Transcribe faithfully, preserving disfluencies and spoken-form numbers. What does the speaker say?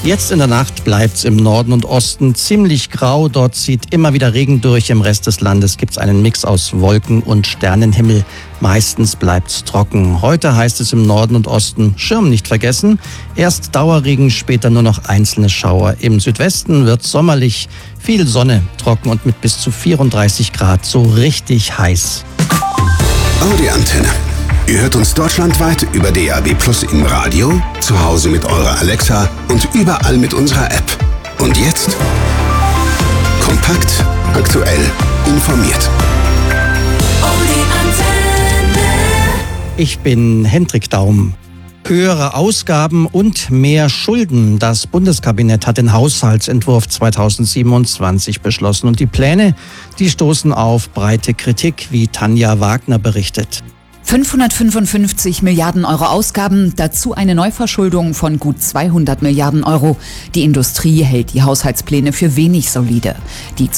Jetzt in der Nacht bleibt's im Norden und Osten ziemlich grau. Dort zieht immer wieder Regen durch. Im Rest des Landes gibt's einen Mix aus Wolken und Sternenhimmel. Meistens bleibt's trocken. Heute heißt es im Norden und Osten Schirm nicht vergessen. Erst Dauerregen, später nur noch einzelne Schauer. Im Südwesten wird's sommerlich, viel Sonne, trocken und mit bis zu vierunddreißig Grad so richtig heiß. Audi Antenne. Ihr hört uns deutschlandweit über D A B Plus im Radio, zu Hause mit eurer Alexa und überall mit unserer App. Und jetzt kompakt, aktuell, informiert. Audi Antenne. Ich bin Hendrik Daum. Höhere Ausgaben und mehr Schulden. Das Bundeskabinett hat den Haushaltsentwurf zweitausendsiebenundzwanzig beschlossen. Und die Pläne, die stoßen auf breite Kritik, wie Tanja Wagner berichtet. fünfhundertfünfundfünfzig Milliarden Euro Ausgaben, dazu eine Neuverschuldung von gut zweihundert Milliarden Euro. Die Industrie hält die Haushaltspläne für wenig solide. Die